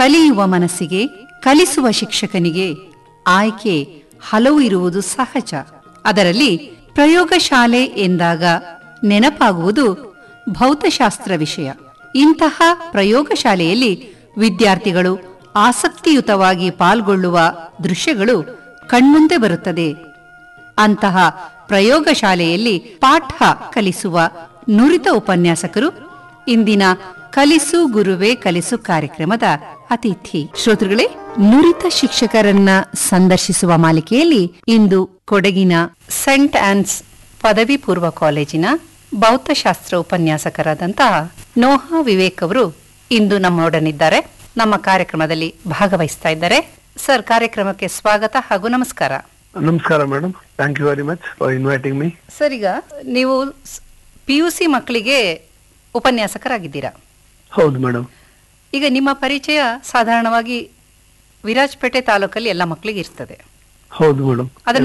ಕಲಿಯುವ ಮನಸ್ಸಿಗೆ, ಕಲಿಸುವ ಶಿಕ್ಷಕನಿಗೆ ಆಯ್ಕೆ ಹಲವು ಇರುವುದು ಸಹಜ. ಅದರಲ್ಲಿ ಪ್ರಯೋಗಶಾಲೆ ಎಂದಾಗ ನೆನಪಾಗುವುದು ಭೌತಶಾಸ್ತ್ರ ವಿಷಯ. ಇಂತಹ ಪ್ರಯೋಗಶಾಲೆಯಲ್ಲಿ ವಿದ್ಯಾರ್ಥಿಗಳು ಆಸಕ್ತಿಯುತವಾಗಿ ಪಾಲ್ಗೊಳ್ಳುವ ದೃಶ್ಯಗಳು ಕಣ್ಮುಂದೆ ಬರುತ್ತದೆ. ಅಂತಹ ಪ್ರಯೋಗಶಾಲೆಯಲ್ಲಿ ಪಾಠ ಕಲಿಸುವ ನುರಿತ ಉಪನ್ಯಾಸಕರು ಇಂದಿನ ಕಲಿಸು ಗುರುವೇ ಕಲಿಸು ಕಾರ್ಯಕ್ರಮದ ಅತಿಥಿ. ಶ್ರೋತೃಗಳೇ, ನುರಿತ ಶಿಕ್ಷಕರನ್ನ ಸಂದರ್ಶಿಸುವ ಮಾಲಿಕೆಯಲ್ಲಿ ಇಂದು ಕೊಡಗಿನ ಸೆಂಟ್ ಆನ್ಸ್ ಪದವಿ ಪೂರ್ವ ಕಾಲೇಜಿನ ಭೌತಶಾಸ್ತ್ರ ಉಪನ್ಯಾಸಕರಾದಂತಹ ನೋಹಾ ವಿವೇಕ್ ಅವರು ಇಂದು ನಮ್ಮೊಡನಿದ್ದಾರೆ. ನಮ್ಮ ಕಾರ್ಯಕ್ರಮದಲ್ಲಿ ಭಾಗವಹಿಸ್ತಾ ಇದ್ದಾರೆ. ಸರ್, ಕಾರ್ಯಕ್ರಮಕ್ಕೆ ಸ್ವಾಗತ ಹಾಗೂ ನಮಸ್ಕಾರ. ನಮಸ್ಕಾರ madam, thank you very much for inviting me. Sir, ಈಗ ನೀವು PUC ಮಕ್ಕಳಿಗೆ ಉಪನ್ಯಾಸಕರಾಗಿದ್ದೀರಾ? ಹೌದು ಮೇಡಮ್. ಈಗ ನಿಮ್ಮ ಪರಿಚಯ ಸಾಧಾರಣವಾಗಿ ವಿರಾಜಪೇಟೆ ತಾಲೂಕಲ್ಲಿ ಎಲ್ಲ ಮಕ್ಕಳಿಗೆ ಇರ್ತದೆ. ಹೌದು ಮೇಡಮ್.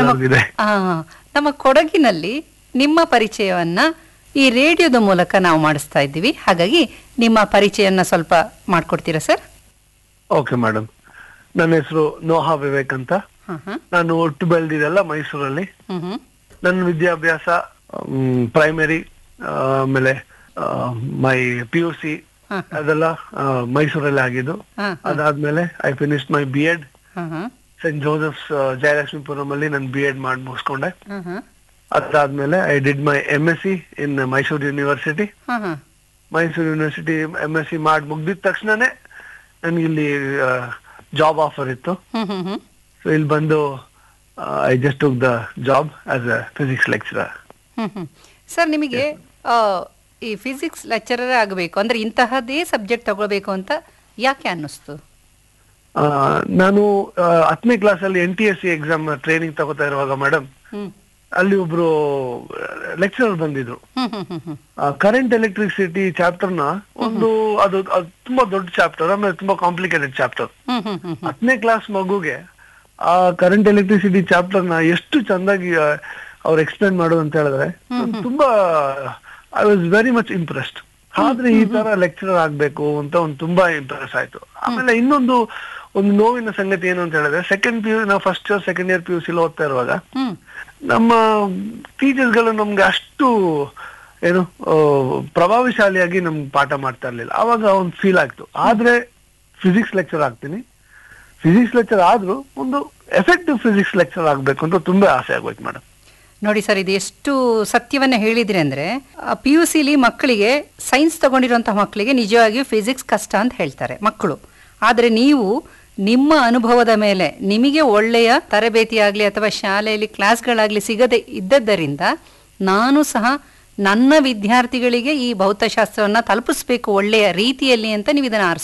ನಮ್ಮ ಕೊಡಗಿನಲ್ಲಿ ನಿಮ್ಮ ಪರಿಚಯವನ್ನ ಈ ರೇಡಿಯೋದ ಮೂಲಕ ನಾವು ಮಾಡಿಸ್ತಾ ಇದ್ದೀವಿ. ಹಾಗಾಗಿ ನಿಮ್ಮ ಪರಿಚಯನ ಸ್ವಲ್ಪ ಮಾಡ್ಕೊಡ್ತೀರಾ ಸರ್? Okay madam. ನನ್ನ ಹೆಸರು ನೋಹಾ ವಿವೇಕ್ ಅಂತ. ನಾನು ಒಟ್ಟು ಬೆಳೆದಿದ್ದೆಲ್ಲ ಮೈಸೂರಲ್ಲಿ. ನನ್ನ ವಿದ್ಯಾಭ್ಯಾಸ ಪ್ರೈಮರಿ, ಆಮೇಲೆ ಮೈ PUC ಅದೆಲ್ಲ ಮೈಸೂರಲ್ಲಿ ಆಗಿದ್ದು. ಅದಾದ್ಮೇಲೆ I finished my B.Ed scent Joseph's Jayalakshmipuram ಅಲ್ಲಿ ನಾನು B.Ed ಮಾಡಿ ಮುಗಿಸ್ಕೊಂಡೆ. ಅದಾದ್ಮೇಲೆ I did my MSc in Mysuru university. Mysuru university MSc ಮಾಡಿ ಮುಗ್ದಿದ ತಕ್ಷಣನೇ ನನ್ಗೆ ಇಲ್ಲಿ ಜಾಬ್ ಆಫರ್ ಇತ್ತು. ಸೊ ಇಲ್ಲಿ ಬಂದು I just took the job as a physics lecturer. Sir, ನಿಮಗೆ ಈ ಫಿಸಿಕ್ಸ್ ಲೆಕ್ಚರರ್ ಆಗಬೇಕು ಅಂದ್ರೆ ಇಂತಹದೇ ಸಬ್ಜೆಕ್ಟ್ ತಗೊಳ್ಬೇಕು ಅಂತ ಯಾಕೆ ಅನ್ನಿಸ್ತು? ನಾನು 10ನೇ ಕ್ಲಾಸಲ್ಲಿ NTSC ಎಕ್ಸಾಮ್ ಟ್ರೈನಿಂಗ್ ತಗೋತಾ ಇರುವಾಗ ಮೇಡಮ್, ಅಲ್ಲಿ ಒಬ್ರು ಲೆಕ್ಚರರ್ ಬಂದಿದ್ರು. ಕರೆಂಟ್ ಎಲೆಕ್ಟ್ರಿಸಿಟಿ ಚಾಪ್ಟರ್ ನ ಒಂದು ಅದು ತುಂಬಾ ದೊಡ್ಡ ಚಾಪ್ಟರ್, ಆಮೇಲೆ ತುಂಬಾ ಕಾಂಪ್ಲಿಕೇಟೆಡ್ ಚಾಪ್ಟರ್. 10ನೇ ಕ್ಲಾಸ್ ಮಗುಗೆ ಆ ಕರೆಂಟ್ ಎಲೆಕ್ಟ್ರಿಸಿಟಿ ಚಾಪ್ಟರ್ ನ ಎಷ್ಟು ಚಂದಾಗಿ ಅವ್ರು ಎಕ್ಸ್ಪ್ಲೇನ್ ಮಾಡೋದು ಅಂತ ಹೇಳಿದ್ರೆ ತುಂಬಾ I was very much impressed. ಆದ್ರೆ ಈ ತರ ಲೆಕ್ಚರರ್ ಆಗ್ಬೇಕು ಅಂತ ಒಂದು ತುಂಬಾ ಇಂಪ್ರೆಸ್ ಆಯ್ತು. ಆಮೇಲೆ ಇನ್ನೊಂದು ನೋವಿನ ಸಂಗತಿ ಏನು ಅಂತ ಹೇಳಿದ್ರೆ, ನಾವು first year second year PUC ಓದ್ತಾ ಇರುವಾಗ ನಮ್ಮ ಟೀಚರ್ಸ್ ಗಳು ನಮ್ಗೆ ಅಷ್ಟು ಏನು ಪ್ರಭಾವಶಾಲಿಯಾಗಿ ನಮ್ಗೆ ಪಾಠ ಮಾಡ್ತಾ ಇರ್ಲಿಲ್ಲ. ಅವಾಗ ಒಂದು ಫೀಲ್ ಆಗ್ತು, ಆದ್ರೆ ಫಿಸಿಕ್ಸ್ ಲೆಕ್ಚರ್ ಆಗ್ತೀನಿ, ಫಿಸಿಕ್ಸ್ ಲೆಕ್ಚರ್ ಆದ್ರೂ ಒಂದು ಎಫೆಕ್ಟಿವ್ ಫಿಸಿಕ್ಸ್ ಲೆಕ್ಚರ್ ಆಗ್ಬೇಕು ಅಂತ ತುಂಬಾ ಆಸೆ ಆಗೋಯ್ತು ಮೇಡಮ್. ನೋಡಿ ಸರ್, ಇದು ಎಷ್ಟು ಸತ್ಯವನ್ನ ಹೇಳಿದ್ರಿ ಅಂದ್ರೆ, PUCಲಿ ಮಕ್ಕಳಿಗೆ ಸೈನ್ಸ್ ತಗೊಂಡಿರುವಂತಹ ಮಕ್ಕಳಿಗೆ ನಿಜವಾಗಿಯೂ ಫಿಸಿಕ್ಸ್ ಕಷ್ಟ ಅಂತ ಹೇಳ್ತಾರೆ ಮಕ್ಕಳು. ಆದ್ರೆ ನೀವು ನಿಮ್ಮ ಅನುಭವದ ಮೇಲೆ ನಿಮಗೆ ಒಳ್ಳೆಯ ತರಬೇತಿ ಆಗಲಿ ಅಥವಾ ಶಾಲೆಯಲ್ಲಿ ಕ್ಲಾಸ್ಗಳಾಗ್ಲಿ ಸಿಗದೆ ಇದ್ದದ್ದರಿಂದ ನಾನು ಸಹ ನನ್ನ ವಿದ್ಯಾರ್ಥಿಗಳಿಗೆ ಈ ಭೌತಶಾಸ್ತ್ರವನ್ನ ತಲುಪಿಸ್ಬೇಕು ಒಳ್ಳೆಯ ರೀತಿಯಲ್ಲಿ ಅಂತ ನೀವು ಇದನ್ನ